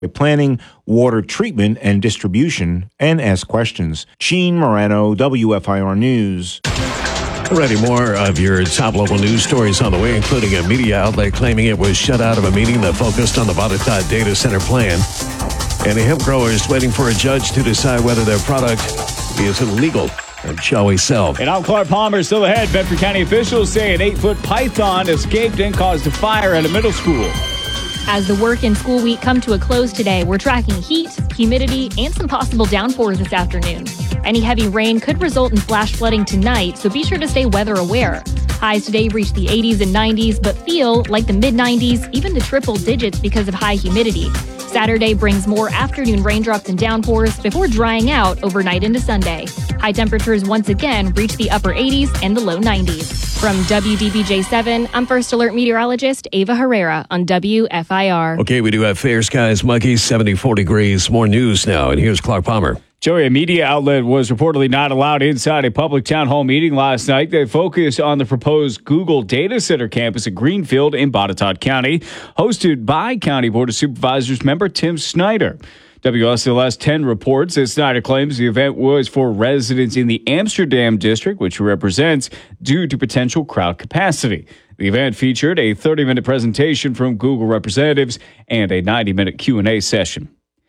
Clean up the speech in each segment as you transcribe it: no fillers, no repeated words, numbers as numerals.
planning, water treatment and distribution, and ask questions. Gene Moreno, WFIR News. Already more of your top local news stories on the way, including a media outlet claiming it was shut out of a meeting that focused on the Botetourt data center plan. And the hemp growers waiting for a judge to decide whether their product is illegal. And shall we sell? And I'm Clark Palmer. Still ahead, Bedford County officials say an 8-foot python escaped and caused a fire at a middle school. As the work and school week come to a close today, we're tracking heat, humidity, and some possible downpours this afternoon. Any heavy rain could result in flash flooding tonight, so be sure to stay weather aware. Highs today reach the 80s and 90s, but feel like the mid-90s, even the triple digits because of high humidity. Saturday brings more afternoon raindrops and downpours before drying out overnight into Sunday. High temperatures once again reach the upper 80s and the low 90s. From WDBJ7, I'm First Alert meteorologist Ava Herrera on WFIR. Okay, we do have fair skies, muggy, 74 degrees. More news now, and here's Clark Palmer. Joey, a media outlet was reportedly not allowed inside a public town hall meeting last night. They focused on the proposed Google data center campus at Greenfield in Botetourt County, hosted by County Board of Supervisors member Tim Snyder. WSLS 10 reports that Snyder claims the event was for residents in the Amsterdam district, which he represents, due to potential crowd capacity. The event featured a 30-minute presentation from Google representatives and a 90-minute Q&A session.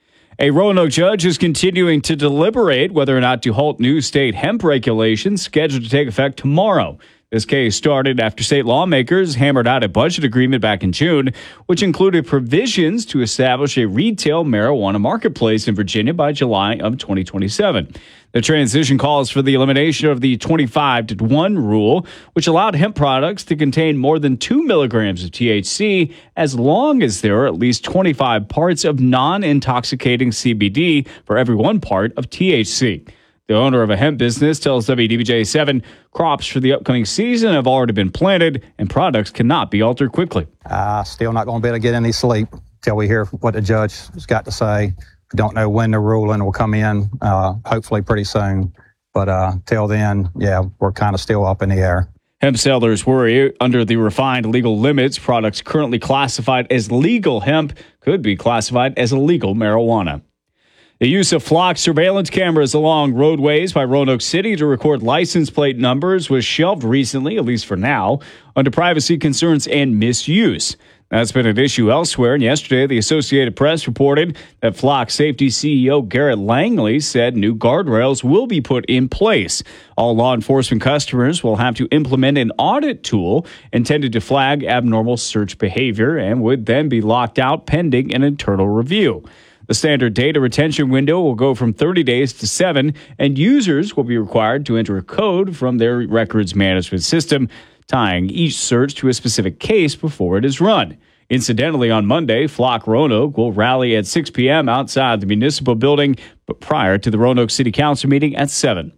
A Roanoke judge is continuing to deliberate whether or not to halt new state hemp regulations scheduled to take effect tomorrow. This case started after state lawmakers hammered out a budget agreement back in June, which included provisions to establish a retail marijuana marketplace in Virginia by July of 2027. The transition calls for the elimination of the 25-to-1 rule, which allowed hemp products to contain more than 2 milligrams of THC as long as there are at least 25 parts of non-intoxicating CBD for every 1 part of THC. The owner of a hemp business tells WDBJ7 crops for the upcoming season have already been planted and products cannot be altered quickly. Still not going to be able to get any sleep till we hear what the judge has got to say. We don't know when the ruling will come in, hopefully pretty soon. But till then, we're kind of still up in the air. Hemp sellers worry under the refined legal limits, products currently classified as legal hemp could be classified as illegal marijuana. The use of flock surveillance cameras along roadways by Roanoke City to record license plate numbers was shelved recently, at least for now, under privacy concerns and misuse. That's been an issue elsewhere, and yesterday the Associated Press reported that Flock Safety CEO Garrett Langley said new guardrails will be put in place. All law enforcement customers will have to implement an audit tool intended to flag abnormal search behavior and would then be locked out pending an internal review. The standard data retention window will go from 30 days to 7, and users will be required to enter a code from their records management system, tying each search to a specific case before it is run. Incidentally, on Monday, Flock Roanoke will rally at 6 p.m. outside the municipal building, but prior to the Roanoke City Council meeting at 7.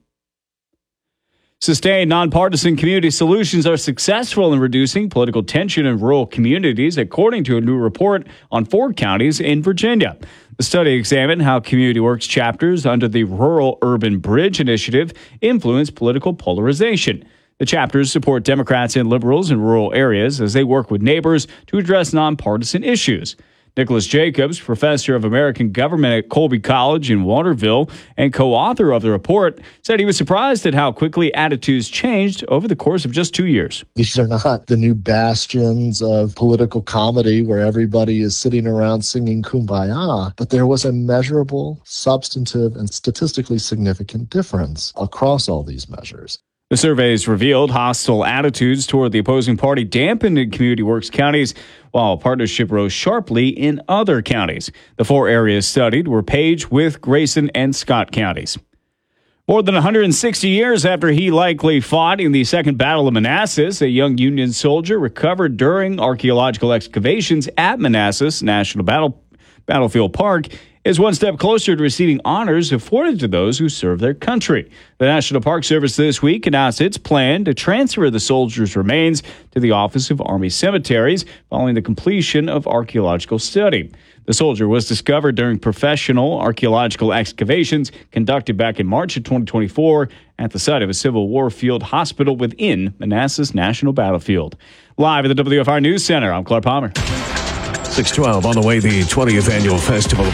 Sustained nonpartisan community solutions are successful in reducing political tension in rural communities, according to a new report on 4 counties in Virginia. The study examined how Community Works chapters under the Rural Urban Bridge Initiative influence political polarization. The chapters support Democrats and liberals in rural areas as they work with neighbors to address nonpartisan issues. Nicholas Jacobs, professor of American government at Colby College in Waterville and co-author of the report, said he was surprised at how quickly attitudes changed over the course of just 2 years. These are not the new bastions of political comedy where everybody is sitting around singing Kumbaya, but there was a measurable, substantive, and statistically significant difference across all these measures. The surveys revealed hostile attitudes toward the opposing party dampened in Community Works counties, while partnership rose sharply in other counties. The 4 areas studied were Page, Wythe, Grayson, and Scott counties. More than 160 years after he likely fought in the Second Battle of Manassas, a young Union soldier recovered during archaeological excavations at Manassas National Battlefield Park is one step closer to receiving honors afforded to those who serve their country. The National Park Service this week announced its plan to transfer the soldier's remains to the Office of Army Cemeteries following the completion of archaeological study. The soldier was discovered during professional archaeological excavations conducted back in March of 2024 at the site of a Civil War field hospital within Manassas National Battlefield. Live at the WFR News Center, I'm Clark Palmer. 6:12 on the way, the 20th annual Festival of